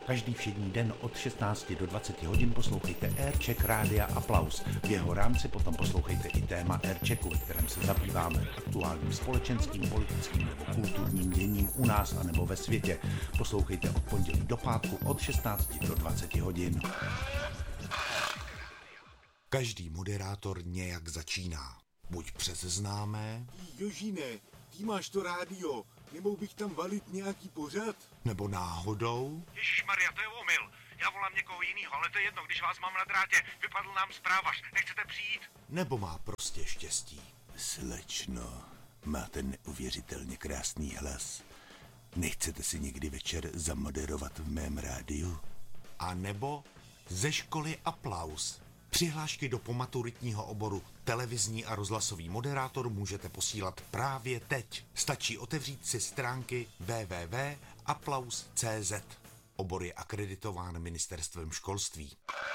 Každý všední den od 16 do 20 hodin poslouchejte Aircheck Rádia Aplaus. V jeho rámci potom poslouchejte i téma Airchecku, ve kterém se zabýváme aktuálním společenským, politickým nebo kulturním děním u nás a nebo ve světě. Poslouchejte od pondělí do pátku od 16 do 20 hodin. Každý moderátor nějak začíná. Buď přes známé, Jožine, ty máš to rádio, nemohl bych tam valit nějaký pořad? nebo náhodou, Ježišmarja, to je omyl. Já volám někoho jinýho, ale to je jedno, když vás mám na drátě. Vypadl nám zprávař, nechcete přijít? nebo má prostě štěstí. Slečno, máte neuvěřitelně krásný hlas. Nechcete si někdy večer zamoderovat v mém rádiu? A nebo ze školy Aplaus. Přihlášky do pomaturitního oboru televizní a rozhlasový moderátor můžete posílat právě teď. Stačí otevřít si stránky www.applaus.cz. Obor je akreditován ministerstvem školství.